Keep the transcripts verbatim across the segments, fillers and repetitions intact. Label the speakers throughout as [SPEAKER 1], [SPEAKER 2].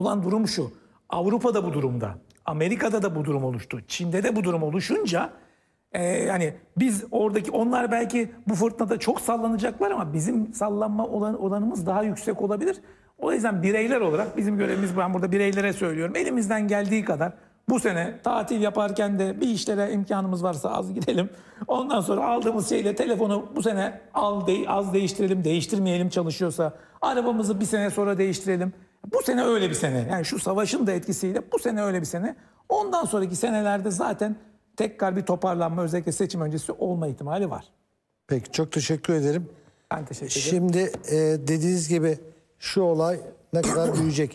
[SPEAKER 1] olan durum şu. Avrupa'da bu durumda. Amerika'da da bu durum oluştu. Çin'de de bu durum oluşunca e, yani biz oradaki onlar belki bu fırtınada çok sallanacaklar ama bizim sallanma olan, olanımız daha yüksek olabilir. O yüzden bireyler olarak bizim görevimiz, ben burada bireylere söylüyorum. Elimizden geldiği kadar bu sene tatil yaparken de bir işlere imkanımız varsa az gidelim. Ondan sonra aldığımız şeyle telefonu bu sene al de, az değiştirelim, değiştirmeyelim çalışıyorsa. Arabamızı bir sene sonra değiştirelim. Bu sene öyle bir sene. Yani şu savaşın da etkisiyle bu sene öyle bir sene. Ondan sonraki senelerde zaten tekrar bir toparlanma, özellikle seçim öncesi olma ihtimali var.
[SPEAKER 2] Peki, çok teşekkür ederim.
[SPEAKER 1] Ben teşekkür ederim.
[SPEAKER 2] Şimdi e, dediğiniz gibi şu olay ne kadar büyüyecek.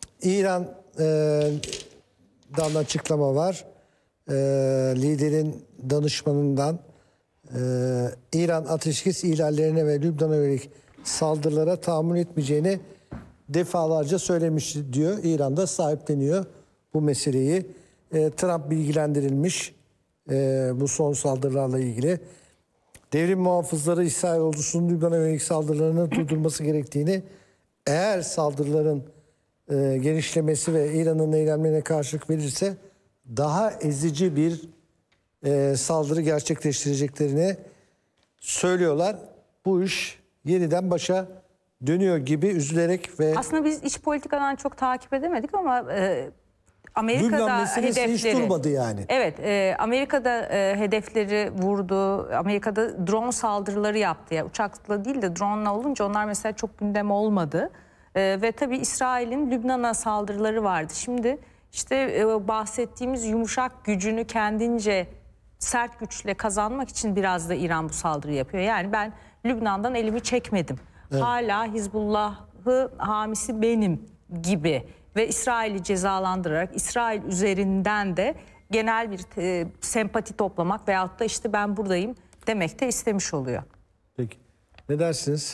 [SPEAKER 2] İran'dan açıklama var. E, liderin danışmanından e, İran ateşkes ihlallerine ve Lübnan'a yönelik saldırılara tahammül etmeyeceğini defalarca söylemişti diyor. İran'da sahipleniyor bu meseleyi. E, Trump bilgilendirilmiş e, bu son saldırılarla ilgili. Devrim muhafızları İsrail ordusunun Lübnan'a yönelik saldırılarını durdurması gerektiğini, eğer saldırıların e, genişlemesi ve İran'ın eylemlerine karşılık verirse daha ezici bir e, saldırı gerçekleştireceklerini söylüyorlar. Bu iş yeniden başa dönüyor gibi, üzülerek ve...
[SPEAKER 3] Aslında biz iç politikadan çok takip edemedik ama e, Amerika'da
[SPEAKER 2] Lübnan meselesi
[SPEAKER 3] hedefleri...
[SPEAKER 2] hiç durmadı yani.
[SPEAKER 3] Evet, e, Amerika'da e, hedefleri vurdu. Amerika'da drone saldırıları yaptı. Yani uçakla değil de drone'la olunca onlar mesela çok gündem olmadı. E, ve tabii İsrail'in Lübnan'a saldırıları vardı. Şimdi işte e, bahsettiğimiz yumuşak gücünü kendince sert güçle kazanmak için biraz da İran bu saldırı yapıyor. Yani ben Lübnan'dan elimi çekmedim. Evet. Hala Hizbullah'ı hamisi benim gibi ve İsrail'i cezalandırarak İsrail üzerinden de genel bir e, sempati toplamak veyahut da işte ben buradayım demek de istemiş oluyor.
[SPEAKER 2] Peki. Ne dersiniz?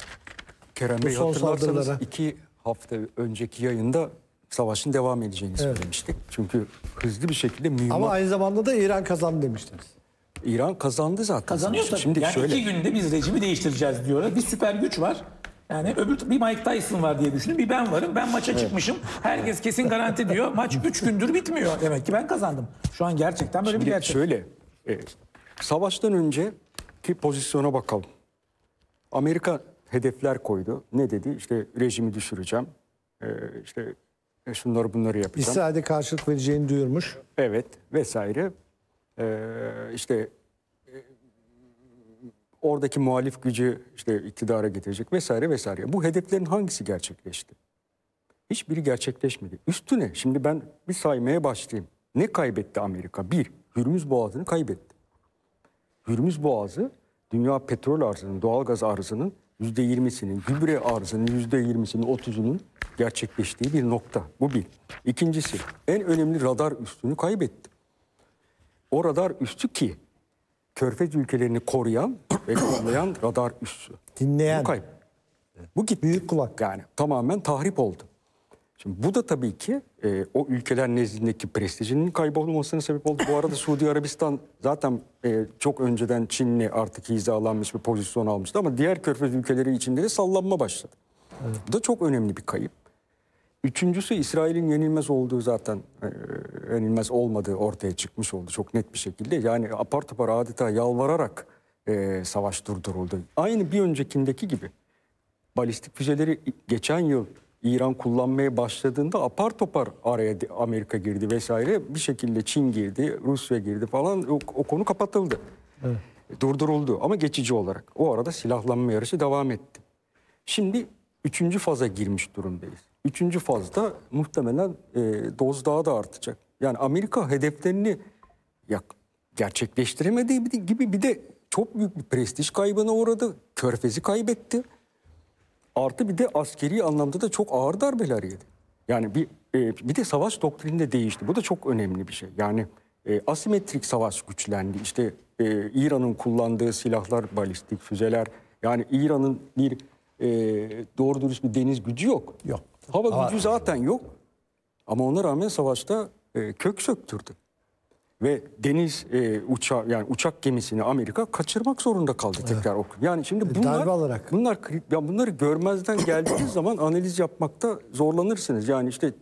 [SPEAKER 4] Kerem Bey, hatırlarsanız iki hafta önceki yayında savaşın devam edeceğini evet. söylemiştik. Çünkü hızlı bir şekilde mühimmat...
[SPEAKER 2] Ama aynı zamanda da İran kazandı demiştiniz.
[SPEAKER 4] İran kazandı zaten.
[SPEAKER 1] Kazanıyor tabii. Şimdi yani şöyle... iki günde biz rejimi değiştireceğiz diyorlar. Bir süper güç var. Yani öbür bir Mike Tyson var diye düşünün. Bir ben varım. Ben maça evet. çıkmışım. Herkes kesin garanti diyor. Maç üç gündür bitmiyor. Demek ki ben kazandım. Şu an gerçekten böyle
[SPEAKER 4] Şimdi
[SPEAKER 1] bir gerçek.
[SPEAKER 4] Şöyle, e, savaştan önceki pozisyona bakalım. Amerika hedefler koydu. Ne dedi? İşte rejimi düşüreceğim. E, işte e, şunları bunları yapacağım.
[SPEAKER 2] İsrail'de karşılık vereceğini duyurmuş.
[SPEAKER 4] Evet, vesaire. E, işte oradaki muhalif gücü işte iktidara getirecek vesaire vesaire. Bu hedeflerin hangisi gerçekleşti? Hiçbiri gerçekleşmedi. Üstüne şimdi ben bir saymaya başlayayım. Ne kaybetti Amerika? Bir, Hürmüz Boğazı'nı kaybetti. Hürmüz Boğazı dünya petrol arzının, doğalgaz arzının yüzde yirmisinin, gübre arzının yüzde yirmisinin, otuzunun gerçekleştiği bir nokta. Bu bir. İkincisi, en önemli radar üssünü kaybetti. O radar üssü ki Körfez ülkelerini koruyan ve kollayan radar üssü.
[SPEAKER 2] Dinleyen.
[SPEAKER 4] Bu kayıp. Bu gitti.
[SPEAKER 2] Büyük kulak.
[SPEAKER 4] Yani tamamen tahrip oldu. Şimdi bu da tabii ki e, o ülkeler nezdindeki prestijinin kaybolmasına sebep oldu. Bu arada Suudi Arabistan zaten e, çok önceden Çin'le artık hizalanmış bir pozisyon almıştı ama diğer Körfez ülkeleri içinde de sallanma başladı. Evet. Bu da çok önemli bir kayıp. Üçüncüsü, İsrail'in yenilmez olduğu zaten e, yenilmez olmadığı ortaya çıkmış oldu çok net bir şekilde. Yani apar topar adeta yalvararak e, savaş durduruldu. Aynı bir öncekindeki gibi. Balistik füzeleri geçen yıl İran kullanmaya başladığında apar topar araya Amerika girdi vesaire. Bir şekilde Çin girdi, Rusya girdi falan, o, o konu kapatıldı. Evet. Durduruldu ama geçici olarak. O arada silahlanma yarışı devam etti. Şimdi üçüncü faza girmiş durumdayız. Üçüncü fazda muhtemelen e, doz daha da artacak. Yani Amerika hedeflerini ya, gerçekleştiremediği gibi bir de çok büyük bir prestij kaybına uğradı. Körfez'i kaybetti. Artı bir de askeri anlamda da çok ağır darbeler yedi. Yani bir e, bir de savaş doktrini de değişti. Bu da çok önemli bir şey. Yani e, asimetrik savaş güçlendi. İşte e, İran'ın kullandığı silahlar, balistik füzeler. Yani İran'ın bir e, doğru dürüst bir deniz gücü yok.
[SPEAKER 2] Yok.
[SPEAKER 4] Hava
[SPEAKER 2] Aa,
[SPEAKER 4] gücü zaten yok. Ama ona rağmen savaşta e, kök söktürdü. ve deniz e, uçağı yani uçak gemisini Amerika kaçırmak zorunda kaldı tekrar. Evet. Yani şimdi bunlar
[SPEAKER 2] Darbe olarak.
[SPEAKER 4] bunlar ya bunları görmezden geldiğiniz zaman analiz yapmakta zorlanırsınız. Yani işte